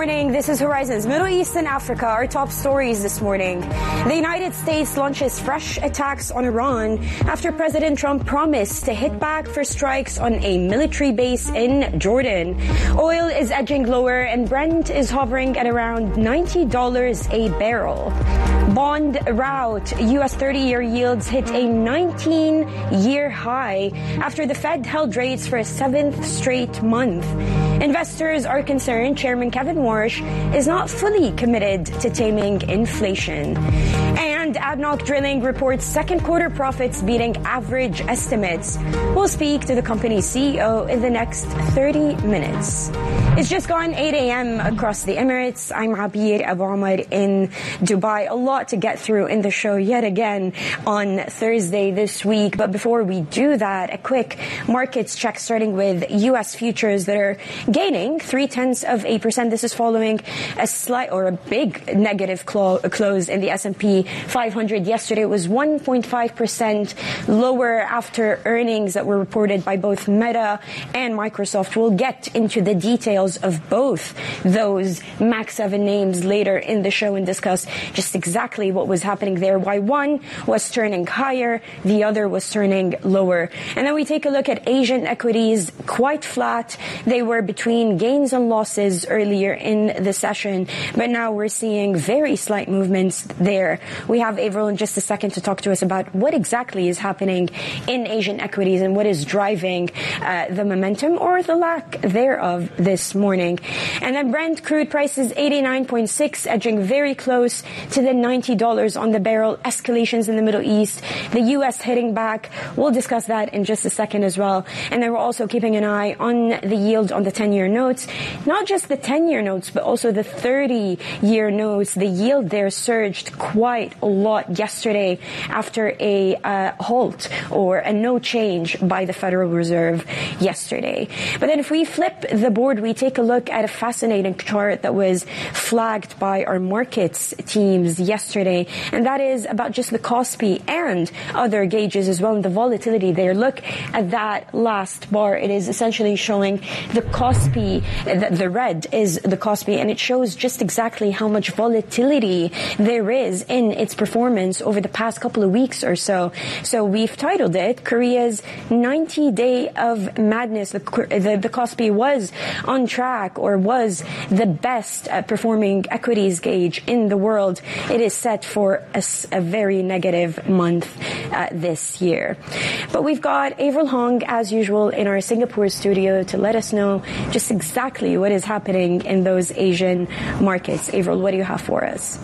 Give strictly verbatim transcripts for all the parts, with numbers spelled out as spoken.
morning. This is Horizons Middle East and Africa. Our top stories this morning. The United States launches fresh attacks on Iran after President Trump promised to hit back for strikes on a military base in Jordan. Oil is edging lower and Brent is hovering at around ninety dollars a barrel. Bond rout. U S thirty-year yields hit a nineteen-year high after the Fed held rates for a seventh straight month. Investors are concerned Chairman Kevin Warsh is not fully committed to taming inflation. And A D N O C Drilling reports second quarter profits beating average estimates. We'll speak to the company's C E O in the next thirty minutes. It's just gone eight a.m. across the Emirates. I'm Abir Abu Amr in Dubai. A lot to get through in the show yet again on Thursday this week. But before we do that, a quick markets check starting with U S futures that are gaining three-tenths of a percent. This is following a slight or a big negative clo- close in the S and P five hundred yesterday. It was one point five percent lower after earnings that were reported by both Meta and Microsoft. We'll get into the details of both those Max seven names later in the show and discuss just exactly what was happening there, why one was turning higher, the other was turning lower. And then we take a look at Asian equities, quite flat. They were between gains and losses earlier in the session, but now we're seeing very slight movements there. We have Avril in just a second to talk to us about what exactly is happening in Asian equities and what is driving uh, the momentum or the lack thereof this morning. And then Brent crude prices eighty-nine point six, edging very close to the ninety dollars on the barrel. Escalations in the Middle East, the U S hitting back. We'll discuss that in just a second as well. And then we're also keeping an eye on the yield on the ten-year notes. Not just the ten-year notes, but also the thirty-year notes. The yield there surged quite a lot yesterday after a uh, halt or a no change by the Federal Reserve yesterday. But then if we flip the board, we take a look at a fascinating chart that was flagged by our markets teams yesterday, and that is about just the Kospi and other gauges as well, and the volatility there. Look at that last bar. It is essentially showing the Kospi, the, the red is the Kospi, and it shows just exactly how much volatility there is in its performance over the past couple of weeks or so. So we've titled it Korea's ninety day of madness. The, the, the Kospi was on track or was the best uh, performing equities gauge in the world. It is set for a, a very negative month uh, this year. But we've got Avril Hong, as usual, in our Singapore studio to let us know just exactly what is happening in those Asian markets. Avril, what do you have for us?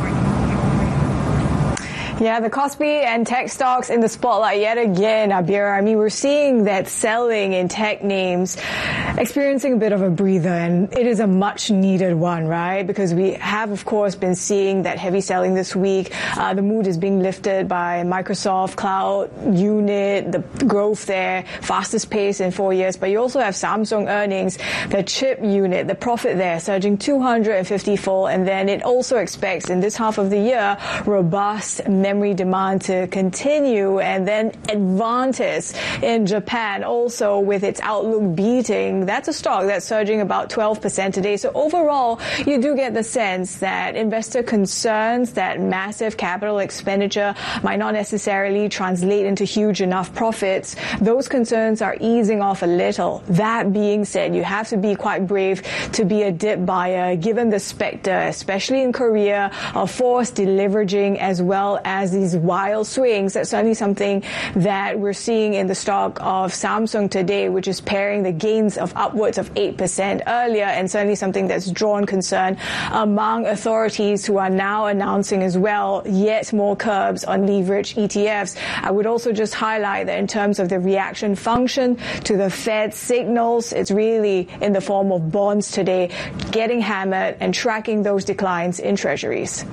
Yeah, the Kospi and tech stocks in the spotlight yet again, Abir. I mean, we're seeing that selling in tech names experiencing a bit of a breather, and it is a much needed one, right? Because we have, of course, been seeing that heavy selling this week. Uh, the mood is being lifted by Microsoft Cloud unit, the growth there, fastest pace in four years. But you also have Samsung earnings, the chip unit, the profit there surging two hundred fifty-four. And then it also expects in this half of the year, robust memory demand to continue, and then Advantis in Japan also with its outlook beating. That's a stock that's surging about twelve percent today. So overall, you do get the sense that investor concerns that massive capital expenditure might not necessarily translate into huge enough profits. Those concerns are easing off a little. That being said, you have to be quite brave to be a dip buyer given the specter, especially in Korea, of forced deleveraging as well as As these wild swings. That's certainly something that we're seeing in the stock of Samsung today, which is pairing the gains of upwards of eight percent earlier, and certainly something that's drawn concern among authorities who are now announcing as well yet more curbs on leverage E T Fs. I would also just highlight that in terms of the reaction function to the Fed signals, it's really in the form of bonds today getting hammered and tracking those declines in treasuries.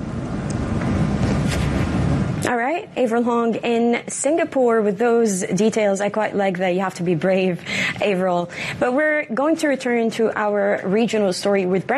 All right, Avril Hong in Singapore with those details. I quite like that you have to be brave, Avril. But we're going to return to our regional story with Brent